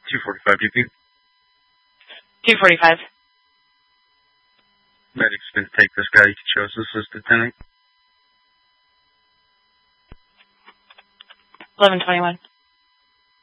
245 DP. 245. Medic's going to take this guy. You can show us this is Lieutenant. 1121.